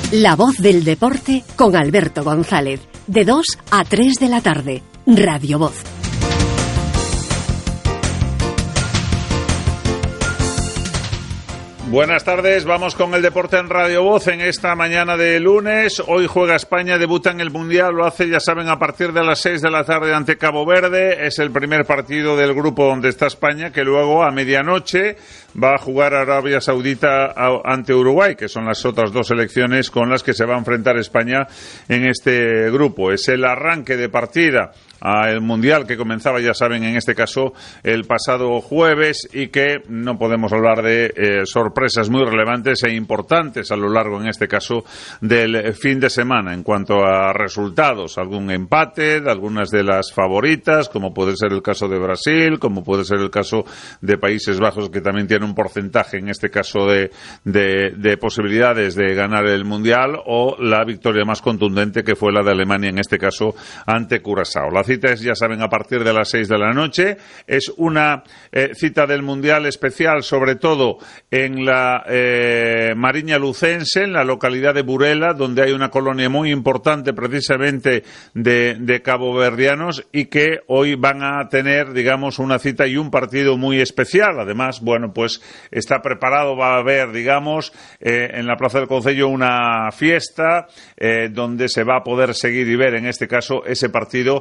La voz del deporte con Alberto González, de 2 a 3 de la tarde. Radio Voz. Buenas tardes, vamos con el deporte en Radio Voz en esta mañana de lunes. Hoy juega España, debuta en el Mundial, lo hace, ya saben, a partir de las 6 de la tarde ante Cabo Verde. Es el primer partido del grupo donde está España, que luego a medianoche va a jugar Arabia Saudita ante Uruguay, que son las otras dos selecciones con las que se va a enfrentar España en este grupo. Es el arranque de partida al Mundial que comenzaba, ya saben, en este caso el pasado jueves, y que no podemos hablar de sorpresas muy relevantes e importantes a lo largo, en este caso, del fin de semana en cuanto a resultados. Algún empate de algunas de las favoritas, como puede ser el caso de Brasil, como puede ser el caso de Países Bajos, que también tiene un porcentaje, en este caso, de posibilidades de ganar el Mundial, o la victoria más contundente, que fue la de Alemania, en este caso, ante Curazao. La cita es, ya saben, a partir de las 6 de la noche. Es una cita del Mundial especial, sobre todo en la Mariña Lucense, en la localidad de Burela, donde hay una colonia muy importante precisamente de caboverdianos, y que hoy van a tener, digamos, una cita y un partido muy especial. Además, bueno, pues está preparado, va a haber, digamos, en la Plaza del Concello una fiesta donde se va a poder seguir y ver, en este caso, ese partido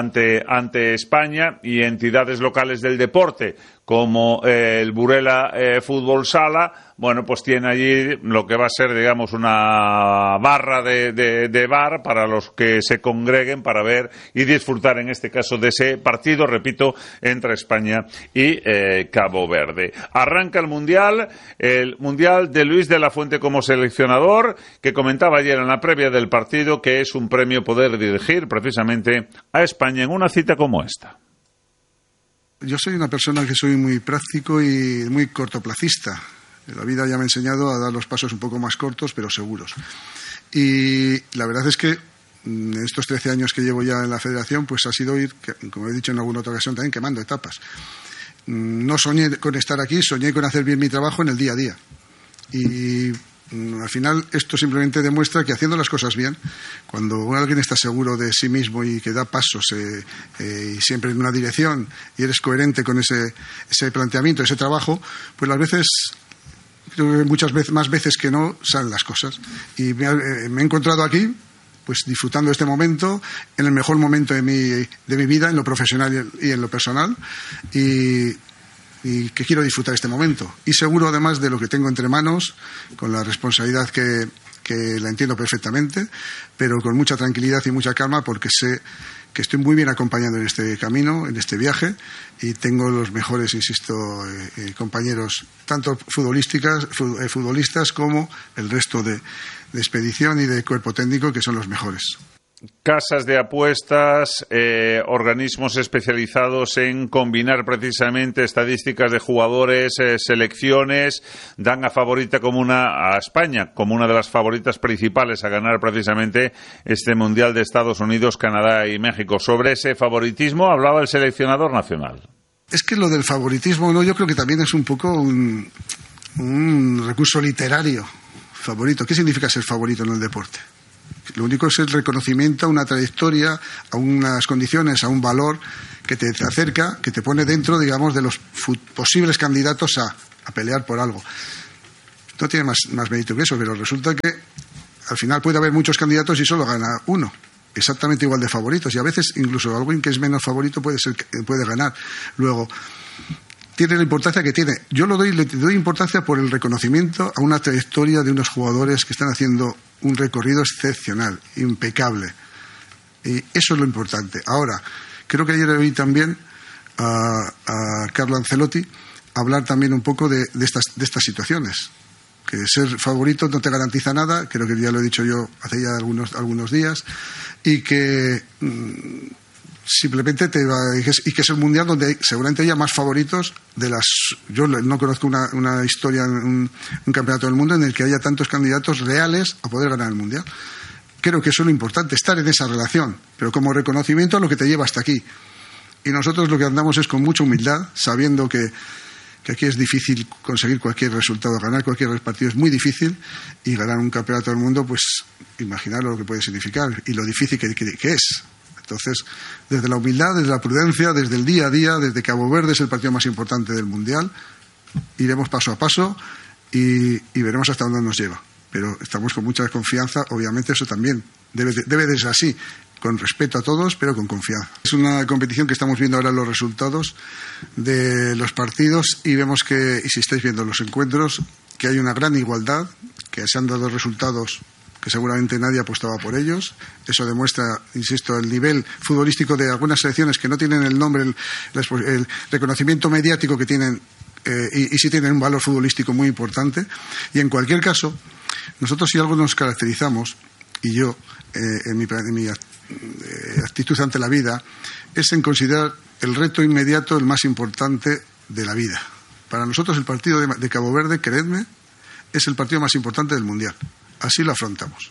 ante España, y entidades locales del deporte como el Burela Fútbol Sala, bueno, pues tiene allí lo que va a ser, digamos, una barra de bar para los que se congreguen para ver y disfrutar, en este caso, de ese partido, repito, entre España y Cabo Verde. Arranca el Mundial de Luis de la Fuente como seleccionador, que comentaba ayer en la previa del partido que es un premio poder dirigir precisamente a España en una cita como esta. Yo soy una persona que soy muy práctico y muy cortoplacista. La vida ya me ha enseñado a dar los pasos un poco más cortos, pero seguros. Y la verdad es que en estos 13 años que llevo ya en la federación, pues ha sido ir, como he dicho en alguna otra ocasión, también quemando etapas. No soñé con estar aquí, soñé con hacer bien mi trabajo en el día a día. Y al final esto simplemente demuestra que haciendo las cosas bien, cuando alguien está seguro de sí mismo y que da pasos y siempre en una dirección, y eres coherente con ese planteamiento, ese trabajo, pues las veces, creo que muchas veces, más veces que no, salen las cosas. Y me he encontrado aquí, pues disfrutando este momento, en el mejor momento de mi vida, en lo profesional y en lo personal, y que quiero disfrutar este momento. Y seguro, además, de lo que tengo entre manos, con la responsabilidad que la entiendo perfectamente, pero con mucha tranquilidad y mucha calma, porque sé que estoy muy bien acompañado en este camino, en este viaje, y tengo los mejores, insisto, compañeros, tanto futbolistas como el resto de expedición y de cuerpo técnico, que son los mejores. Casas de apuestas, organismos especializados en combinar precisamente estadísticas de jugadores, selecciones, dan a España como una de las favoritas principales a ganar precisamente este Mundial de Estados Unidos, Canadá y México. Sobre ese favoritismo hablaba el seleccionador nacional. Es que lo del favoritismo, no, yo creo que también es un poco un recurso literario. Favorito, ¿qué significa ser favorito en el deporte? Lo único es el reconocimiento a una trayectoria, a unas condiciones, a un valor que te acerca, que te pone dentro, digamos, de los posibles candidatos a pelear por algo. No tiene más mérito que eso, pero resulta que al final puede haber muchos candidatos y solo gana uno, exactamente igual de favoritos, y a veces incluso alguien que es menos favorito puede ganar. Luego, tiene la importancia que tiene. Yo le doy importancia por el reconocimiento a una trayectoria de unos jugadores que están haciendo un recorrido excepcional, impecable. Y eso es lo importante. Ahora, creo que ayer oí también a Carlo Ancelotti hablar también un poco de estas situaciones. Que ser favorito no te garantiza nada, creo que ya lo he dicho yo hace ya algunos días, y que simplemente y que es el mundial donde seguramente haya más favoritos yo no conozco una historia en un campeonato del mundo en el que haya tantos candidatos reales a poder ganar el mundial. Creo que eso es lo importante, estar en esa relación, pero como reconocimiento a lo que te lleva hasta aquí. Y nosotros lo que andamos es con mucha humildad, sabiendo que que aquí es difícil conseguir cualquier resultado, ganar cualquier partido es muy difícil, y ganar un campeonato del mundo, pues imaginar lo que puede significar y lo difícil que es. Entonces, desde la humildad, desde la prudencia, desde el día a día, desde Cabo Verde es el partido más importante del Mundial, iremos paso a paso y veremos hasta dónde nos lleva. Pero estamos con mucha confianza, obviamente eso también debe de ser así, con respeto a todos, pero con confianza. Es una competición que estamos viendo ahora los resultados de los partidos y vemos que, y si estáis viendo los encuentros, que hay una gran igualdad, que se han dado resultados que seguramente nadie apostaba por ellos. Eso demuestra, insisto, el nivel futbolístico de algunas selecciones que no tienen el nombre, el reconocimiento mediático que tienen, y sí tienen un valor futbolístico muy importante. Y en cualquier caso, nosotros si algo nos caracterizamos, y yo en mi actitud ante la vida, es en considerar el reto inmediato el más importante de la vida. Para nosotros el partido de Cabo Verde, creedme, es el partido más importante del Mundial. Así lo afrontamos.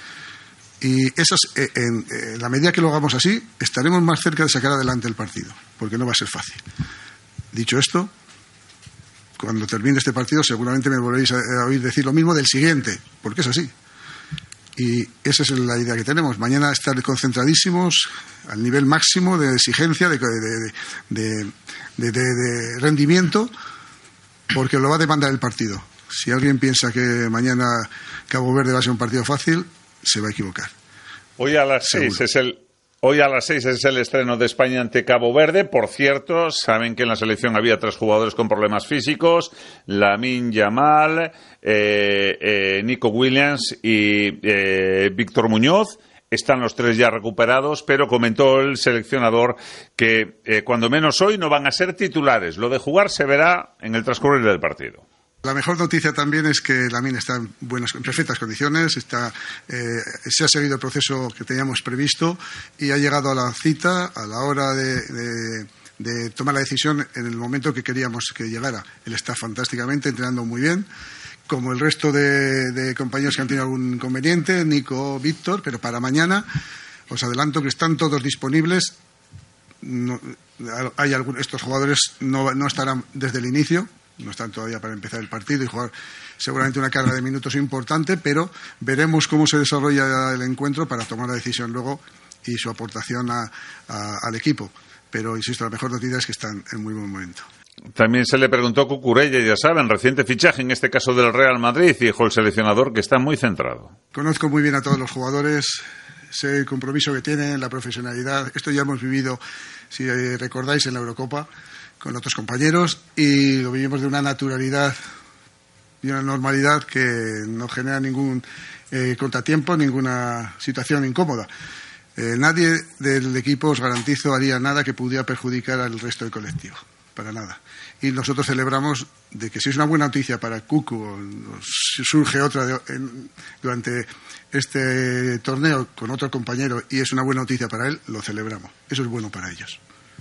Y en la medida que lo hagamos así, estaremos más cerca de sacar adelante el partido, porque no va a ser fácil. Dicho esto, cuando termine este partido seguramente me volveréis a oír decir lo mismo del siguiente, porque es así. Y esa es la idea que tenemos. Mañana estar concentradísimos al nivel máximo de exigencia, de rendimiento, porque lo va a demandar el partido. Si alguien piensa que mañana Cabo Verde va a ser un partido fácil, se va a equivocar. Hoy a las 6 es el estreno de España ante Cabo Verde. Por cierto, saben que en la selección había 3 jugadores con problemas físicos: Lamine Yamal, Nico Williams y Víctor Muñoz. Están los 3 ya recuperados, pero comentó el seleccionador que cuando menos hoy no van a ser titulares. Lo de jugar se verá en el transcurrir del partido. La mejor noticia también es que Lamine está en perfectas condiciones, se ha seguido el proceso que teníamos previsto y ha llegado a la cita a la hora de tomar la decisión en el momento que queríamos que llegara. Él está fantásticamente, entrenando muy bien, como el resto de compañeros que han tenido algún inconveniente, Nico, Víctor, pero para mañana os adelanto que están todos disponibles. Estos jugadores no estarán desde el inicio, no están todavía para empezar el partido y jugar seguramente una carga de minutos importante, pero veremos cómo se desarrolla el encuentro para tomar la decisión luego y su aportación al equipo. Pero, insisto, la mejor noticia es que están en muy buen momento. También se le preguntó a Cucurella, ya saben, reciente fichaje, en este caso del Real Madrid, y dijo el seleccionador que está muy centrado. Conozco muy bien a todos los jugadores, sé el compromiso que tienen, la profesionalidad. Esto ya hemos vivido, si recordáis, en la Eurocopa con otros compañeros, y lo vivimos de una naturalidad y una normalidad que no genera ningún contratiempo, ninguna situación incómoda. Nadie del equipo, os garantizo, haría nada que pudiera perjudicar al resto del colectivo, para nada. Y nosotros celebramos de que si es una buena noticia para Cucu o surge otra durante este torneo con otro compañero y es una buena noticia para él, lo celebramos. Eso es bueno para ellos.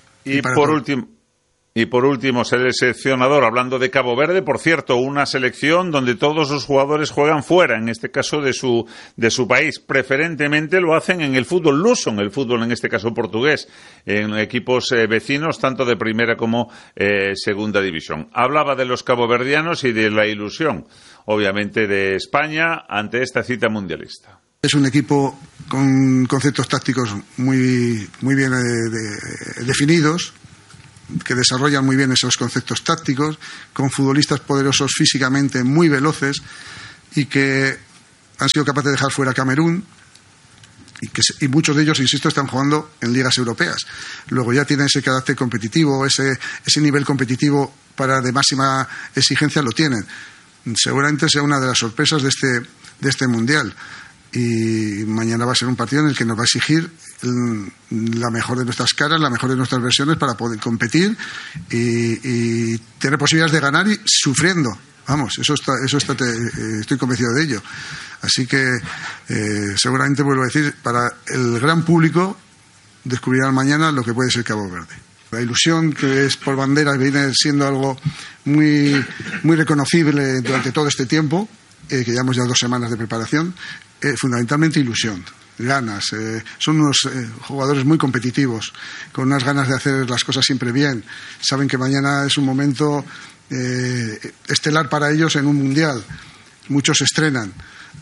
Y por último, el seleccionador, hablando de Cabo Verde, por cierto, una selección donde todos los jugadores juegan fuera, en este caso de su país. Preferentemente lo hacen en el fútbol luso, en el fútbol, en este caso portugués, en equipos vecinos, tanto de primera como segunda división. Hablaba de los caboverdianos y de la ilusión, obviamente, de España ante esta cita mundialista. Es un equipo con conceptos tácticos muy bien definidos, que desarrollan muy bien esos conceptos tácticos, con futbolistas poderosos físicamente, muy veloces, y que han sido capaces de dejar fuera a Camerún, y muchos de ellos, insisto, están jugando en ligas europeas. Luego ya tienen ese carácter competitivo, ese nivel competitivo de máxima exigencia lo tienen. Seguramente sea una de las sorpresas de este Mundial. Y mañana va a ser un partido en el que nos va a exigir la mejor de nuestras caras, la mejor de nuestras versiones para poder competir y tener posibilidades de ganar y sufriendo. Vamos, estoy convencido de ello. Así que seguramente, vuelvo a decir, para el gran público descubrirán mañana lo que puede ser Cabo Verde. La ilusión, que es por bandera, viene siendo algo muy, muy reconocible durante todo este tiempo, que llevamos ya 2 semanas de preparación. Fundamentalmente ilusión, ganas. Son unos jugadores muy competitivos, con unas ganas de hacer las cosas siempre bien. Saben que mañana es un momento estelar para ellos en un mundial. Muchos se estrenan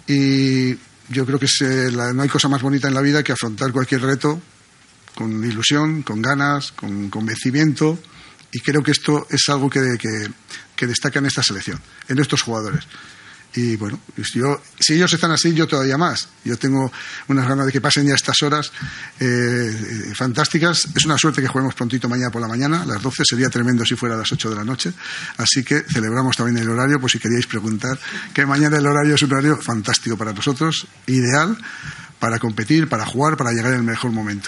y yo creo que no hay cosa más bonita en la vida que afrontar cualquier reto con ilusión, con ganas, con convencimiento, y creo que esto es algo que destaca en esta selección, en estos jugadores. Y bueno, si ellos están así, yo todavía más. Yo tengo unas ganas de que pasen ya estas horas fantásticas. Es una suerte que juguemos prontito mañana por la mañana, a las 12. Sería tremendo si fuera a las 8 de la noche. Así que celebramos también el horario, por si queríais preguntar, que mañana el horario es un horario fantástico para nosotros, ideal para competir, para jugar, para llegar en el mejor momento.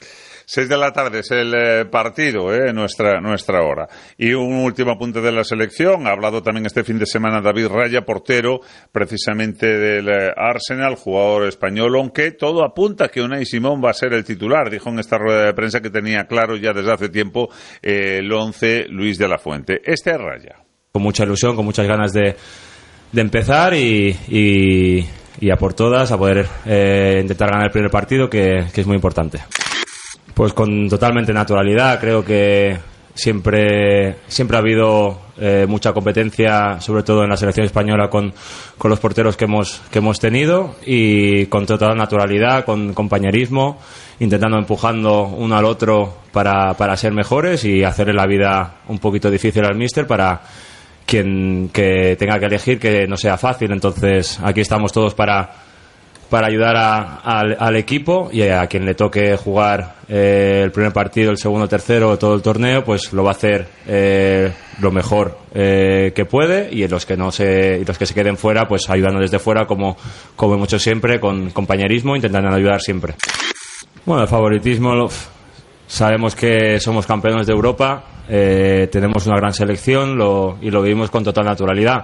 6 de la tarde es el partido, nuestra hora. Y un último apunte de la selección. Ha hablado también este fin de semana David Raya, portero precisamente del Arsenal, jugador español, aunque todo apunta que Unai Simón va a ser el titular. Dijo en esta rueda de prensa que tenía claro ya desde hace tiempo el 11 Luis de la Fuente. Este es Raya. Con mucha ilusión, con muchas ganas de empezar y a por todas, a poder intentar ganar el primer partido, que es muy importante. Pues con totalmente naturalidad. Creo que siempre ha habido mucha competencia, sobre todo en la selección española, con los porteros que hemos tenido, y con total naturalidad, con compañerismo, intentando empujando uno al otro para ser mejores y hacerle la vida un poquito difícil al míster para quien que tenga que elegir, que no sea fácil. Entonces aquí estamos todos para ayudar al equipo, y a quien le toque jugar el primer partido, el segundo, tercero, todo el torneo, pues lo va a hacer lo mejor que puede, y los que se queden fuera, pues ayudando desde fuera, como hemos hecho siempre, con compañerismo, intentando ayudar siempre. Bueno, el favoritismo, sabemos que somos campeones de Europa, tenemos una gran selección y lo vivimos con total naturalidad.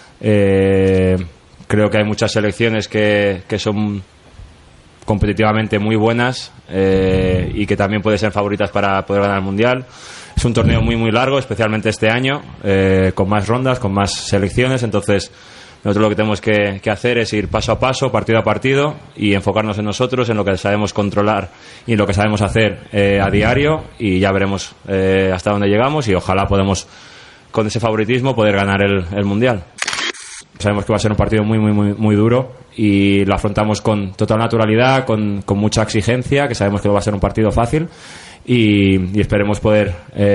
Creo que hay muchas selecciones que son competitivamente muy buenas y que también pueden ser favoritas para poder ganar el Mundial. Es un torneo muy muy largo, especialmente este año, con más rondas, con más selecciones. Entonces nosotros lo que tenemos que hacer es ir paso a paso, partido a partido, y enfocarnos en nosotros, en lo que sabemos controlar y en lo que sabemos hacer a diario, y ya veremos hasta dónde llegamos, y ojalá podamos, con ese favoritismo, poder ganar el Mundial. Sabemos que va a ser un partido muy, muy, muy, muy duro, y lo afrontamos con total naturalidad, con mucha exigencia, que sabemos que no va a ser un partido fácil, y esperemos poder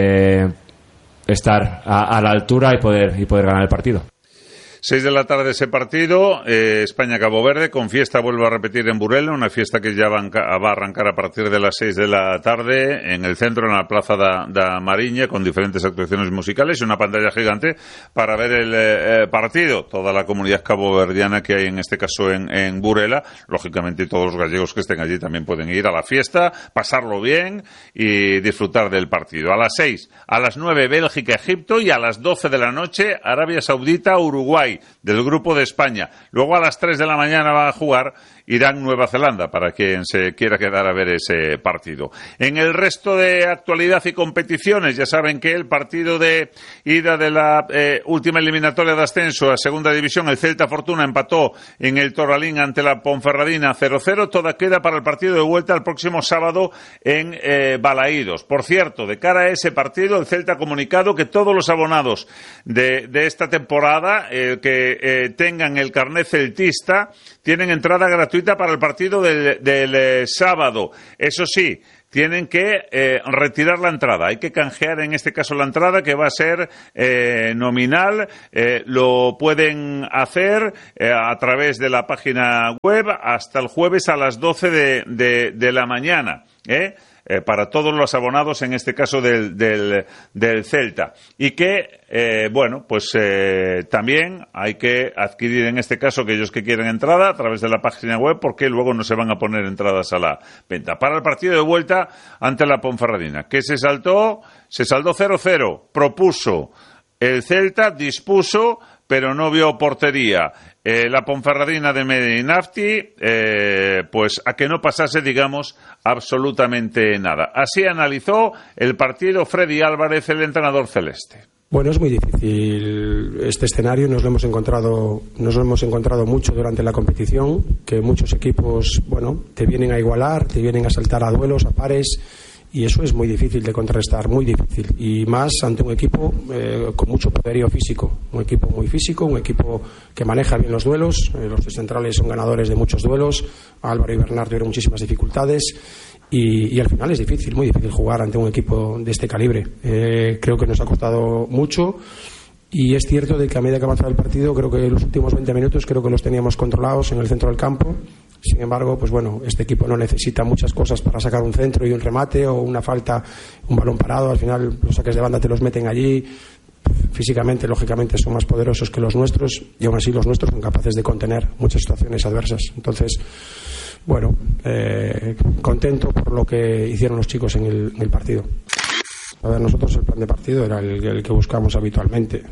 estar a la altura y poder ganar el partido. 6 de la tarde ese partido, España-Cabo Verde, con fiesta, vuelvo a repetir, en Burela, una fiesta que ya va a arrancar a partir de las 6 de la tarde en el centro, en la Plaza da Mariña, con diferentes actuaciones musicales y una pantalla gigante para ver el partido. Toda la comunidad caboverdiana que hay, en este caso en Burela, lógicamente todos los gallegos que estén allí también pueden ir a la fiesta, pasarlo bien y disfrutar del partido. A las 6, a las 9 Bélgica-Egipto, y a las 12 de la noche Arabia Saudita-Uruguay, del grupo de España. Luego a las 3 de la mañana va a jugar Irán-Nueva Zelanda, para quien se quiera quedar a ver ese partido. En el resto de actualidad y competiciones, ya saben que el partido de ida de la última eliminatoria de ascenso a Segunda División, el Celta Fortuna empató en el Toralín ante la Ponferradina 0-0. Toda queda para el partido de vuelta el próximo sábado en Balaídos. Por cierto, de cara a ese partido, el Celta ha comunicado que todos los abonados de esta temporada que tengan el carnet celtista tienen entrada gratuita para el partido del sábado. Eso sí, tienen que retirar la entrada. Hay que canjear, en este caso, la entrada, que va a ser nominal. Lo pueden hacer a través de la página web hasta el jueves a las 12 de la mañana. Para todos los abonados, en este caso del Celta, y que también hay que adquirir, en este caso, aquellos que quieren entrada a través de la página web, porque luego no se van a poner entradas a la venta. Para el partido de vuelta ante la Ponferradina, que se saldó 0-0, propuso el Celta, dispuso, pero no vio portería. La Ponferradina de Medinafti, pues a que no pasase, digamos, absolutamente nada. Así analizó el partido Freddy Álvarez, el entrenador celeste. Bueno, es muy difícil este escenario. Nos lo hemos encontrado mucho durante la competición, que muchos equipos, te vienen a igualar, te vienen a saltar a duelos, a pares, Y eso es muy difícil de contrarrestar, muy difícil. Y más ante un equipo con mucho poderío físico. Un equipo muy físico, un equipo que maneja bien los duelos. Los tres centrales son ganadores de muchos duelos. Álvaro y Bernard tuvieron muchísimas dificultades. Y al final es difícil, muy difícil jugar ante un equipo de este calibre. Creo que nos ha costado mucho. Y es cierto de que a medida que avanzaba el partido, creo que los últimos 20 minutos creo que los teníamos controlados en el centro del campo. Sin embargo, pues bueno, este equipo no necesita muchas cosas para sacar un centro y un remate o una falta, un balón parado. Al final los saques de banda te los meten allí. Físicamente, lógicamente, son más poderosos que los nuestros y aún así los nuestros son capaces de contener muchas situaciones adversas. Entonces, bueno, contento por lo que hicieron los chicos en el partido. A ver, nosotros el plan de partido era el que buscamos habitualmente.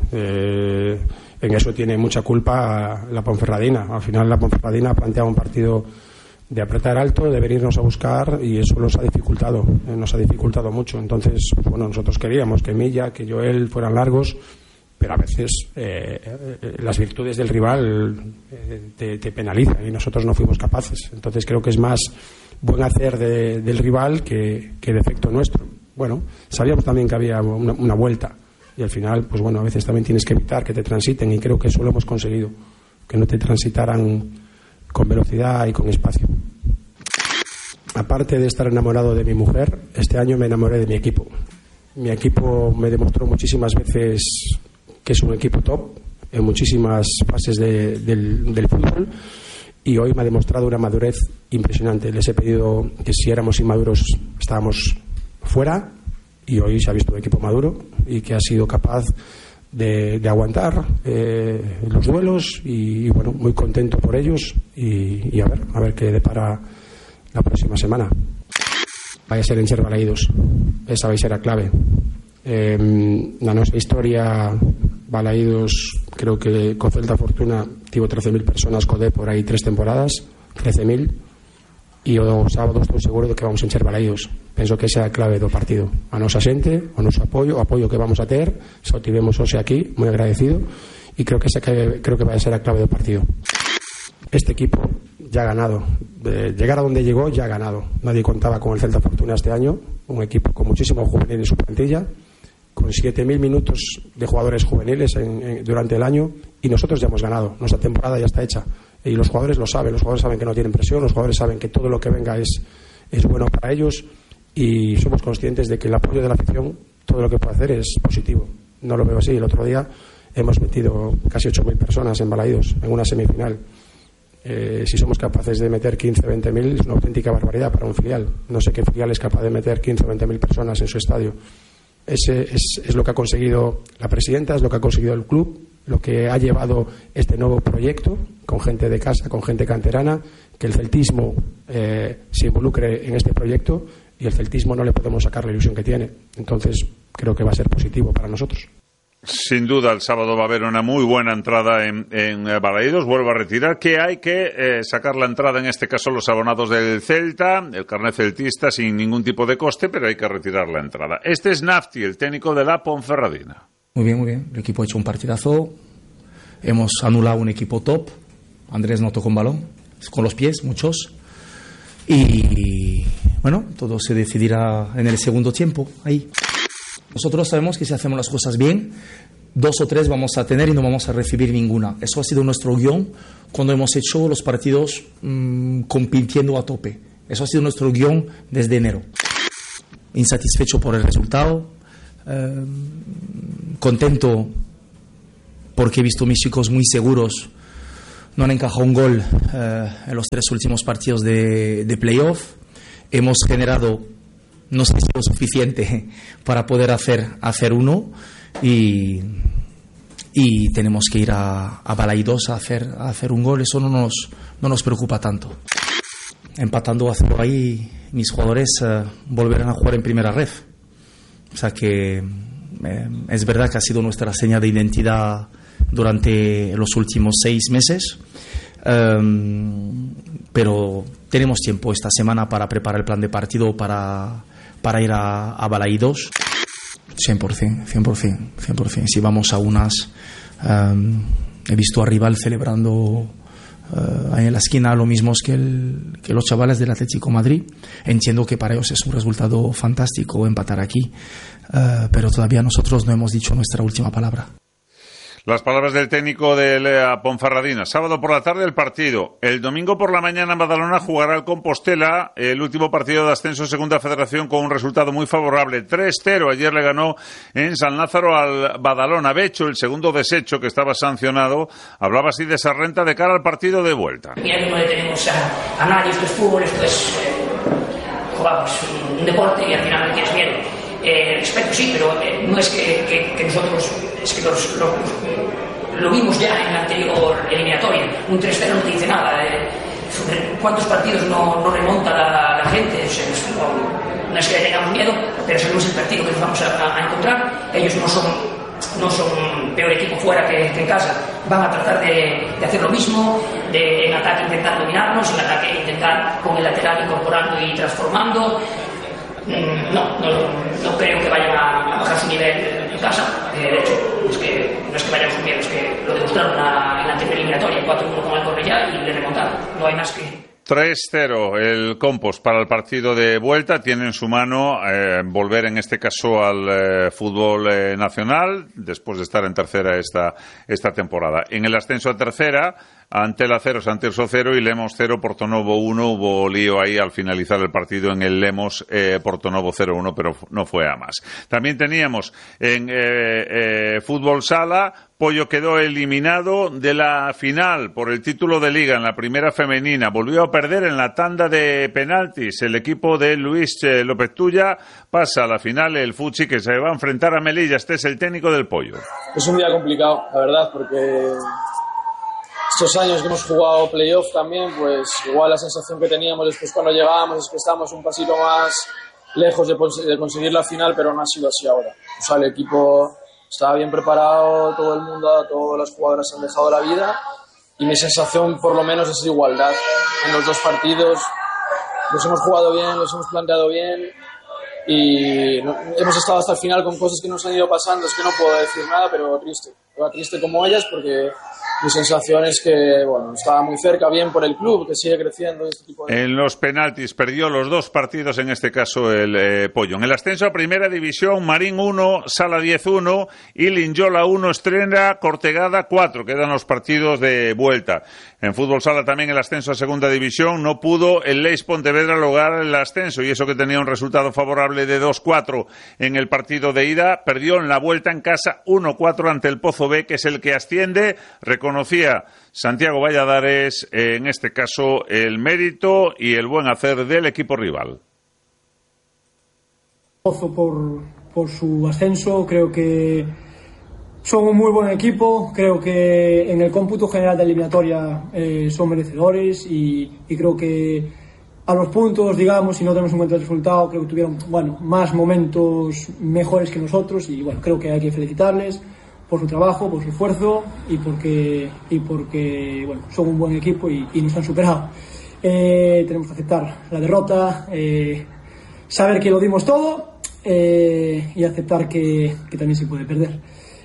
En eso tiene mucha culpa la Ponferradina. Al final la Ponferradina planteaba un partido de apretar alto, de venirnos a buscar, y eso nos ha dificultado mucho. Entonces, bueno, nosotros queríamos que Milla, que Joel fueran largos, pero a veces las virtudes del rival te penalizan y nosotros no fuimos capaces. Entonces creo que es más buen hacer del rival que defecto nuestro. Bueno, sabíamos también que había una vuelta y al final, pues bueno, a veces también tienes que evitar que te transiten y creo que eso lo hemos conseguido, que no te transitaran con velocidad y con espacio. Aparte de estar enamorado de mi mujer, este año me enamoré de mi equipo. Mi equipo me demostró muchísimas veces que es un equipo top en muchísimas fases del fútbol y hoy me ha demostrado una madurez impresionante. Les he pedido que si éramos inmaduros estábamos fuera y hoy se ha visto un equipo maduro y que ha sido capaz de aguantar los duelos y bueno, muy contento por ellos y a ver qué depara la próxima semana. Vai a ser en ser Balaídos, esa vai ser a clave. Na nosa historia Balaídos, creo que co Celta Fortuna tivo 13.000 personas co D por aí 3 temporadas, 13.000, e o sábado estou seguro de que vamos a encher Balaídos. Penso que esa é a clave do partido, a nosa xente, o noso apoio, o apoio que vamos a ter, xa o tivemos hoxe aquí, moi agradecido, e creo que vai a ser a clave do partido. Este equipo ya ha ganado, llegar a donde llegó ya ha ganado. Nadie contaba con el Celta Fortuna este año, un equipo con muchísimo juvenil en su plantilla, con 7.000 minutos de jugadores juveniles durante el año, y nosotros ya hemos ganado, nuestra temporada ya está hecha y los jugadores lo saben, los jugadores saben que no tienen presión, los jugadores saben que todo lo que venga es bueno para ellos y somos conscientes de que el apoyo de la afición, todo lo que puede hacer es positivo. No lo veo así. El otro día hemos metido casi 8.000 personas en Balaídos en una semifinal. Si somos capaces de meter 15 o 20.000 es una auténtica barbaridad para un filial. No sé qué filial es capaz de meter 15 o 20.000 personas en su estadio. Ese es lo que ha conseguido la presidenta, es lo que ha conseguido el club, lo que ha llevado este nuevo proyecto con gente de casa, con gente canterana, que el celtismo se involucre en este proyecto y el celtismo no le podemos sacar la ilusión que tiene. Entonces creo que va a ser positivo para nosotros. Sin duda, el sábado va a haber una muy buena entrada en Balaídos. Vuelvo a retirar que hay que sacar la entrada, en este caso los abonados del Celta, el carnet celtista, sin ningún tipo de coste, pero hay que retirar la entrada. Este es Nafti, el técnico de la Ponferradina. Muy bien, muy bien. El equipo ha hecho un partidazo. Hemos anulado un equipo top. Andrés no tocó un balón, con los pies, muchos. Y bueno, todo se decidirá en el segundo tiempo, ahí. Nosotros sabemos que si hacemos las cosas bien, 2 o 3 vamos a tener y no vamos a recibir ninguna. Eso ha sido nuestro guión cuando hemos hecho los partidos compitiendo a tope. Eso ha sido nuestro guión desde enero. Insatisfecho por el resultado, contento porque he visto a mis chicos muy seguros. No han encajado un gol en los 3 últimos partidos de playoff. Hemos generado, no sé si lo suficiente para poder hacer uno y tenemos que ir a Balaídos a hacer un gol. Eso no nos preocupa tanto. Empatando a 0 ahí, mis jugadores volverán a jugar en primera red. O sea que es verdad que ha sido nuestra seña de identidad durante los últimos 6 meses, pero tenemos tiempo esta semana para preparar el plan de partido para ir a Balaídos. 100%. Si vamos a unas, he visto a rival celebrando ahí en la esquina, lo mismo que los chavales del Atlético Madrid. Entiendo que para ellos es un resultado fantástico empatar aquí, pero todavía nosotros no hemos dicho nuestra última palabra. Las palabras del técnico de la Ponferradina. Sábado por la tarde el partido. El domingo por la mañana en Badalona jugará el Compostela, el último partido de ascenso en Segunda Federación, con un resultado muy favorable. 3-0. Ayer le ganó en San Lázaro al Badalona. Becho, el segundo desecho que estaba sancionado, hablaba así de esa renta de cara al partido de vuelta. Mira que no le tenemos a nadie. Esto es fútbol, esto es jugamos un deporte y al final no tienes miedo. Respeto sí, pero no es que nosotros, es que lo vimos ya en la anterior eliminatoria. Un 3-0 no te dice nada. ¿Cuántos partidos no remonta la gente? O sea, no es que le tengamos miedo, pero sabemos el partido que nos vamos a encontrar. Ellos no son peor equipo fuera que en casa. Van a tratar de hacer lo mismo, en ataque intentar dominarnos, en ataque intentar con el lateral incorporando y transformando. No creo que vayan a bajar su nivel en casa. De hecho, no es que vayan a subir, es que lo demostraron en la anterior eliminatoria, 4-1 con el Cornellá y le remontaron. No hay más que... 3-0 el Compost para el partido de vuelta. Tiene en su mano volver en este caso al fútbol nacional después de estar en tercera esta temporada. En el ascenso a tercera, Antela 0, Santirso 0 y Lemos 0, Portonovo 1. Hubo lío ahí al finalizar el partido en el Lemos, Portonovo 0-1, pero no fue a más. También teníamos en fútbol sala, Pollo quedó eliminado de la final por el título de liga en la primera femenina. Volvió a perder en la tanda de penaltis. El equipo de Luis López Tulla pasa a la final el Futsi, que se va a enfrentar a Melilla. Este es el técnico del Pollo. Es un día complicado, la verdad, porque estos años que hemos jugado playoff también, pues igual la sensación que teníamos después cuando llegábamos es que estábamos un pasito más lejos de conseguir la final, pero no ha sido así ahora. O sea, el equipo estaba bien preparado, todo el mundo, todas las jugadoras han dejado la vida y mi sensación por lo menos es igualdad. En los dos partidos los hemos jugado bien, los hemos planteado bien y hemos estado hasta el final con cosas que nos han ido pasando. Es que no puedo decir nada, pero triste como ellas, porque mi sensación es que estaba muy cerca, bien por el club, que sigue creciendo. Este tipo de... En los penaltis perdió los dos partidos, en este caso el Pollo. En el ascenso a Primera División, Marín 1, Sala 10 1 y Linyola 1, Estrella, Cortegada 4. Quedan los partidos de vuelta. En fútbol sala también el ascenso a Segunda División. No pudo el Leis Pontevedra lograr el ascenso, y eso que tenía un resultado favorable de 2-4 en el partido de ida. Perdió en la vuelta en casa 1-4 ante el Pozo B, que es el que asciende. Reconocía Santiago Valladares, en este caso, el mérito y el buen hacer del equipo rival. Pozo por su ascenso, creo que son un muy buen equipo, creo que en el cómputo general de eliminatoria son merecedores y creo que a los puntos, digamos, si no tenemos en cuenta el resultado, creo que tuvieron más momentos mejores que nosotros y creo que hay que felicitarles por su trabajo, por su esfuerzo y porque son un buen equipo y nos han superado. Tenemos que aceptar la derrota, saber que lo dimos todo y aceptar que también se puede perder.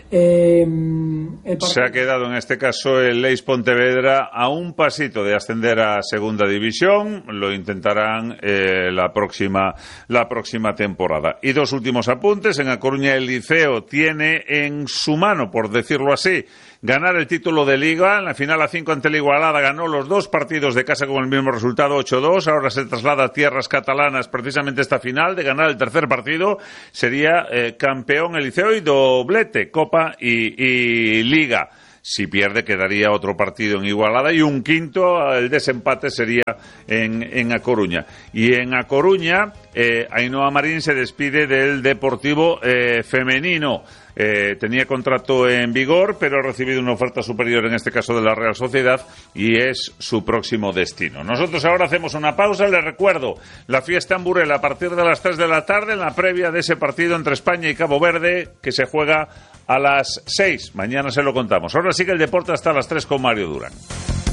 Se ha quedado en este caso el Leis Pontevedra a un pasito de ascender a Segunda División. Lo intentarán la próxima temporada. Y dos últimos apuntes. En A Coruña el Liceo tiene en su mano, por decirlo así, ganar el título de Liga. En la final a 5 ante la Igualada ganó los dos partidos de casa con el mismo resultado, 8-2. Ahora se traslada a tierras catalanas precisamente esta final. De ganar el tercer partido sería campeón el Liceo y doblete, Copa y Liga. Si pierde, quedaría otro partido en Igualada y un quinto. El desempate sería en A Coruña. Y en A Coruña, Ainhoa Marín se despide del Deportivo femenino. Tenía contrato en vigor, pero ha recibido una oferta superior, en este caso de la Real Sociedad, y es su próximo destino. Nosotros ahora hacemos una pausa. Les recuerdo, la fiesta en Burela a partir de las 3 de la tarde, en la previa de ese partido entre España y Cabo Verde, que se juega a las 6. Mañana se lo contamos. Ahora sí que el deporte hasta las 3 con Mario Durán.